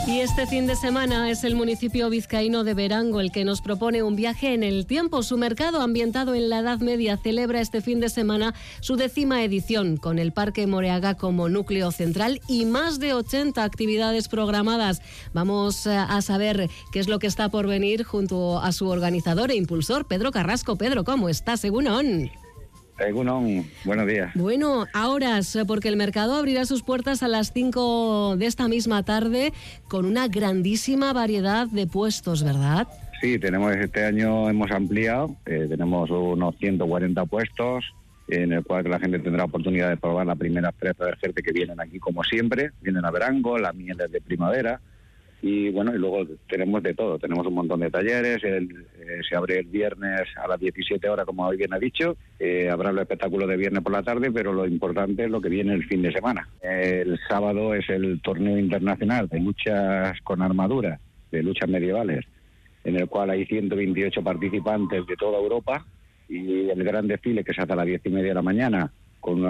Y este fin de semana es el municipio vizcaíno de Verango el que nos propone un viaje en el tiempo. Su mercado ambientado en la Edad Media celebra este fin de semana su 10ª edición, con el Parque Moreaga como núcleo central y más de 80 actividades programadas. Vamos a saber qué es lo que está por venir junto a su organizador e impulsor, Pedro Carrasco. Pedro, ¿cómo estás? Egunon. Egunon, buenos días. Bueno, ahora, porque el mercado abrirá sus puertas a las 5 de esta misma tarde con una grandísima variedad de puestos, ¿verdad? Sí, este año hemos ampliado, tenemos unos 140 puestos, en el cual la gente tendrá oportunidad de probar la primera fresa de gente que vienen aquí como siempre, vienen a Verango, las mieles de primavera. Y bueno, y luego tenemos de todo, tenemos un montón de talleres, se abre el viernes a las 17 horas, como hoy bien ha dicho, habrá el espectáculo de viernes por la tarde, pero lo importante es lo que viene el fin de semana. El sábado es el torneo internacional de luchas con armadura, de luchas medievales, en el cual hay 128 participantes de toda Europa, y el gran desfile que se hace a las 10:30 de la mañana, con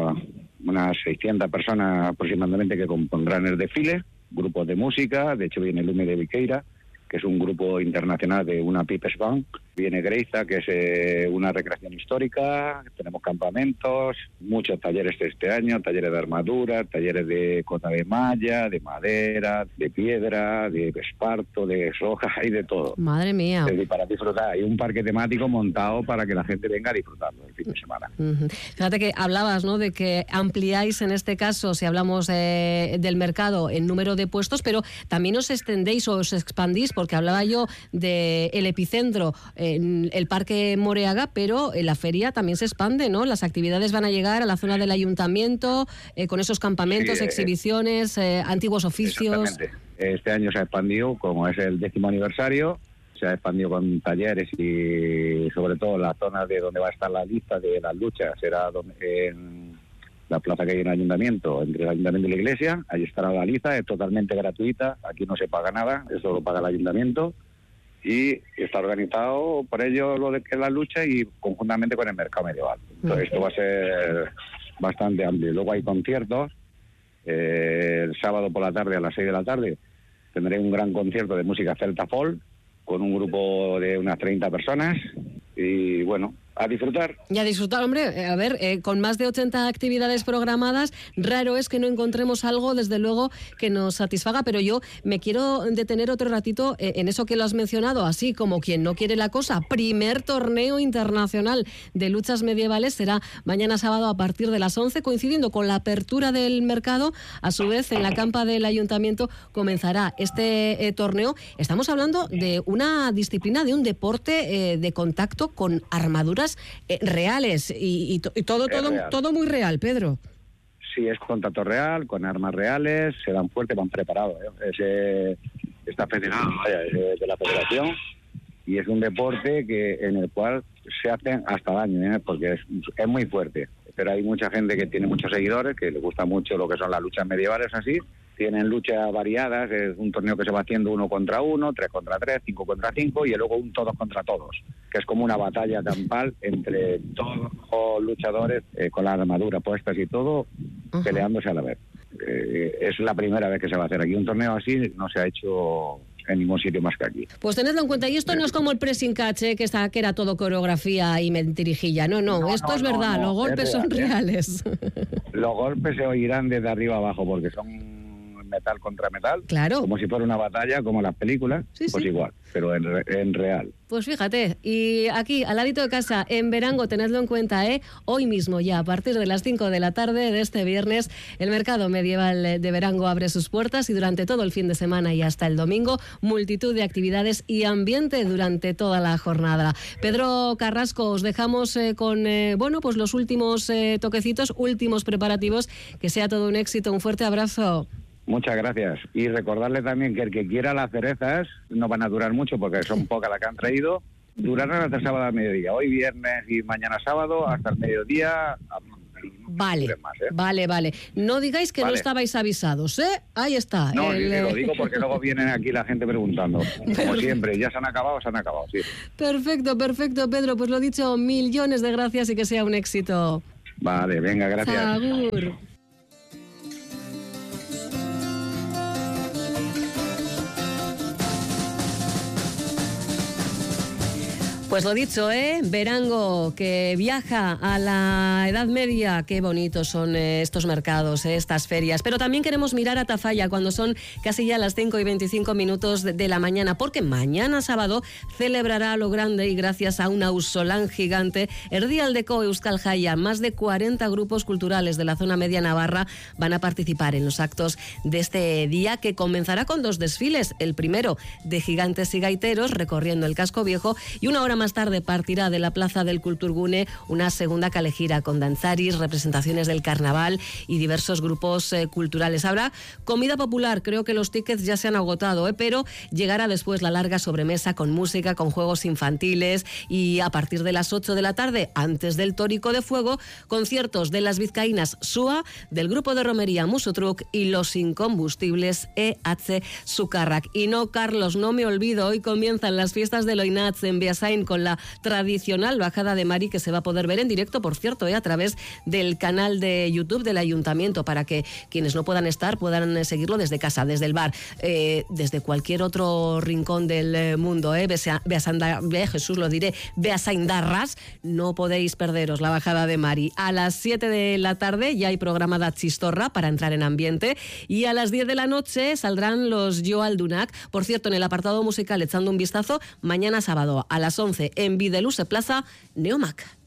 unas 600 personas aproximadamente que compondrán el desfile. Grupos de música, de hecho viene Lume de Viqueira, que es un grupo internacional de una Pipes Band, viene Greiza, que es una recreación histórica, tenemos campamentos, muchos talleres este año, talleres de armadura, talleres de cota de malla, de madera, de piedra, de esparto, de soja, hay de todo. Madre mía. Para disfrutar, hay un parque temático montado para que la gente venga a disfrutarlo el fin de semana. Fíjate que hablabas, ¿no?, de que ampliáis en este caso, si hablamos del mercado, el número de puestos, pero también os extendéis o os expandís, porque hablaba yo del epicentro, en el Parque Moreaga, pero en la feria también se expande, ¿no? Las actividades van a llegar a la zona del ayuntamiento, con esos campamentos, sí, exhibiciones, antiguos oficios. Exactamente. Este año se ha expandido, como es el 10º aniversario, se ha expandido con talleres y sobre todo la zona de donde va a estar la lista de las luchas, será en la plaza que hay en el ayuntamiento, entre el ayuntamiento y la iglesia. Ahí estará la lista, es totalmente gratuita, aquí no se paga nada, eso lo paga el ayuntamiento, y está organizado por ello lo de que es la lucha y conjuntamente con el mercado medieval. Entonces esto va a ser bastante amplio. Luego hay conciertos, el sábado por la tarde a las 6 de la tarde tendré un gran concierto de música celta folk con un grupo de unas 30 personas y bueno, a disfrutar. Y a disfrutar, hombre, a ver, con más de 80 actividades programadas, raro es que no encontremos algo, desde luego, que nos satisfaga, pero yo me quiero detener otro ratito en eso que lo has mencionado, así como quien no quiere la cosa. Primer torneo internacional de luchas medievales será mañana sábado a partir de las 11, coincidiendo con la apertura del mercado. A su vez, en la campa del ayuntamiento comenzará este torneo. Estamos hablando de una disciplina, de un deporte de contacto con armaduras reales y todo muy real, Pedro. Sí, es contacto real, con armas reales, se dan fuerte, van preparados. Está federado, es de la federación, y es un deporte en el cual se hacen hasta daño, porque es muy fuerte. Pero hay mucha gente que tiene muchos seguidores, que les gusta mucho lo que son las luchas medievales así. Tienen luchas variadas, es un torneo que se va haciendo 1 contra 1, 3 contra 3, 5 contra 5 y luego un todos contra todos, que es como una batalla campal entre todos los luchadores con la armadura puestas y todo, peleándose a la vez. Es la primera vez que se va a hacer aquí un torneo así, no se ha hecho en ningún sitio más que aquí. Pues tenedlo en cuenta, y esto no es como el pressing catch, que era todo coreografía y mentirijilla, no, esto es verdad, los golpes son reales. Los golpes se oirán desde arriba abajo porque son metal contra metal, claro, como si fuera una batalla, como las películas, sí, pues sí, igual, pero en real. Pues fíjate, y aquí, al ladito de casa, en Verango, tenedlo en cuenta, hoy mismo ya, a partir de las 5 de la tarde de este viernes, el mercado medieval de Verango abre sus puertas y durante todo el fin de semana y hasta el domingo, multitud de actividades y ambiente durante toda la jornada. Pedro Carrasco, os dejamos con, pues los últimos toquecitos, últimos preparativos, que sea todo un éxito, un fuerte abrazo. Muchas gracias. Y recordarle también que el que quiera las cerezas no van a durar mucho porque son pocas las que han traído. Durarán hasta el sábado al mediodía. Hoy viernes y mañana sábado hasta el mediodía. Vale, vale. No digáis que no estabais avisados, ¿eh? Ahí está. No, lo digo porque luego vienen aquí la gente preguntando. Como siempre, ya se han acabado, sí. Perfecto, Pedro. Pues lo dicho, millones de gracias y que sea un éxito. Vale, venga, gracias. Agur. Pues lo dicho, Berango, que viaja a la Edad Media. Qué bonitos son estos mercados, estas ferias. Pero también queremos mirar a Tafalla cuando son casi ya las 5:25 de la mañana, porque mañana sábado celebrará a lo grande y gracias a un ausolán gigante Erdialdeko Euskal Jaya. Más de 40 grupos culturales de la zona media navarra van a participar en los actos de este día, que comenzará con 2 desfiles. El primero de gigantes y gaiteros recorriendo el casco viejo, y una hora más tarde partirá de la plaza del Kulturgune una segunda calejira con danzaris, representaciones del carnaval y diversos grupos culturales. Habrá comida popular, creo que los tickets ya se han agotado, pero llegará después la larga sobremesa con música, con juegos infantiles, y a partir de las 8 de la tarde, antes del Tórico de Fuego, conciertos de las vizcaínas SUA, del grupo de romería Musutruk y los incombustibles EH Sukarrak. Y no, Carlos, no me olvido, hoy comienzan las fiestas de Loinatz en Beasain con la tradicional bajada de Mari, que se va a poder ver en directo, por cierto, a través del canal de YouTube del Ayuntamiento, para que quienes no puedan estar puedan seguirlo desde casa, desde el bar, desde cualquier otro rincón del mundo. Jesús lo diré, Beasaindarras, no podéis perderos la bajada de Mari. A las 7 de la tarde ya hay programada Chistorra para entrar en ambiente, y a las 10 de la noche saldrán los Jo Aldunak. Por cierto, en el apartado musical, echando un vistazo, mañana sábado a las 11 en Bideluse Plaza, Neomac.